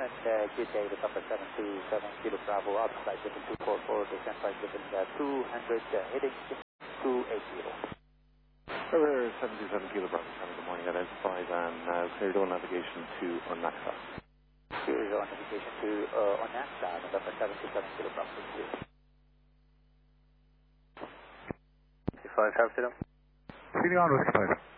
and good day with Upper 727 Kilo Bravo, outside given 244, descent flight given 200, heading 280. River 727 Kilo Bravo, good morning, identified and cleared all navigation to Onaksa. Cleared all navigation to Onaksa, and Upper 727 Kilo Bravo, 5 Halcyon. Feeding on Whiskey 5.